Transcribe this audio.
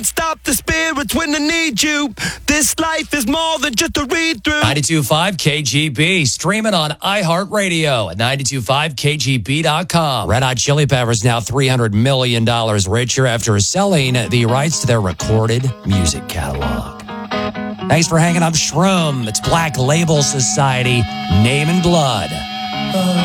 Stop the spirits when they need you. This life is more than just a read-through. 92.5 KGB, streaming on iHeartRadio at 92.5kgb.com. Red Hot Chili Peppers now $300 million richer after selling the rights to their recorded music catalog. Thanks for hanging up, Shroom. It's Black Label Society, Name and Blood.